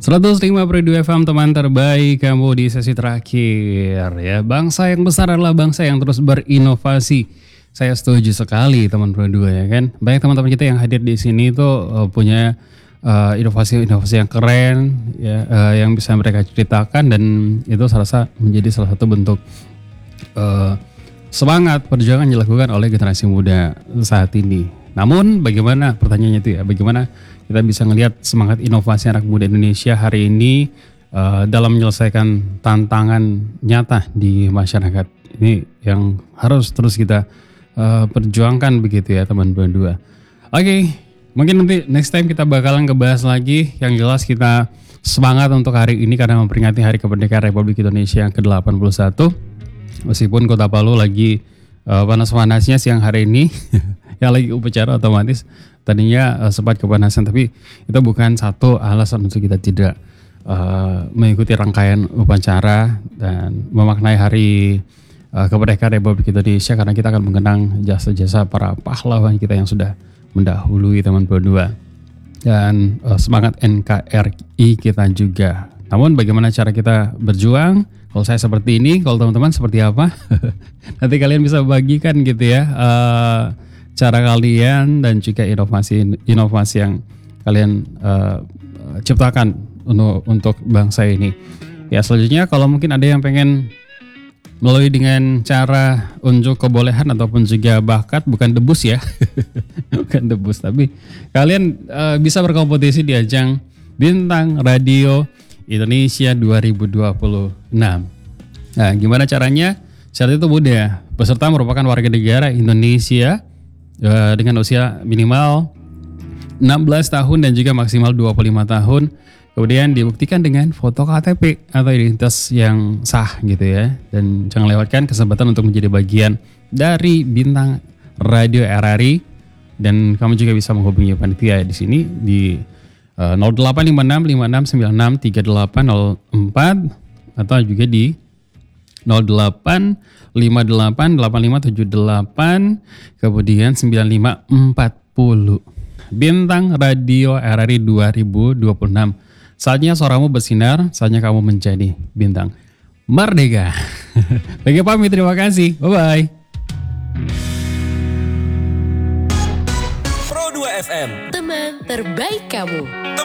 105.2 FM teman terbaik kamu di sesi terakhir ya. Bangsa yang besar adalah bangsa yang terus berinovasi. Saya setuju sekali teman berdua ya kan. Banyak teman-teman kita yang hadir di sini tuh punya inovasi-inovasi yang keren ya, yang bisa mereka ceritakan, dan itu saya rasa menjadi salah satu bentuk semangat perjuangan yang dilakukan oleh generasi muda saat ini. Namun bagaimana, pertanyaannya itu ya, bagaimana kita bisa melihat semangat inovasi anak muda Indonesia hari ini dalam menyelesaikan tantangan nyata di masyarakat. Ini yang harus terus kita perjuangkan begitu ya teman berdua. Oke, mungkin nanti next time kita bakalan ngebahas lagi. Yang jelas kita semangat untuk hari ini karena memperingati Hari Kemerdekaan Republik Indonesia yang ke-81. Meskipun Kota Palu lagi panas-panasnya siang hari ini ya, lagi upacara otomatis tadinya sempat kepanasan, tapi itu bukan satu alasan untuk kita tidak mengikuti rangkaian upacara dan memaknai Hari Kemerdekaan Republik Indonesia, karena kita akan mengenang jasa-jasa para pahlawan kita yang sudah mendahului teman berdua, dan semangat NKRI kita juga. Namun bagaimana cara kita berjuang? Kalau saya seperti ini, kalau teman-teman seperti apa? Nanti kalian bisa bagikan gitu ya, cara kalian dan juga inovasi yang kalian ciptakan untuk bangsa ini. Ya selanjutnya kalau mungkin ada yang pengen melalui dengan cara unjuk kebolehan ataupun juga bakat, bukan debus ya, bukan debus, tapi kalian bisa berkompetisi di ajang Bintang Radio Indonesia 2026. Nah, gimana caranya? Syarat itu mudah. Peserta merupakan warga negara Indonesia dengan usia minimal 16 tahun dan juga maksimal 25 tahun. Kemudian dibuktikan dengan foto KTP atau identitas yang sah gitu ya. Dan jangan lewatkan kesempatan untuk menjadi bagian dari Bintang Radio RRI. Dan kamu juga bisa menghubungi panitia di sini di 0856 56 96 3804 atau juga di 0858 8578 kemudian 9540. Bintang Radio RRI 2026. Saatnya suaramu bersinar, saatnya kamu menjadi bintang merdeka. Bagi pamit, terima kasih. Bye-bye. Pro 2 FM, teman terbaik kamu.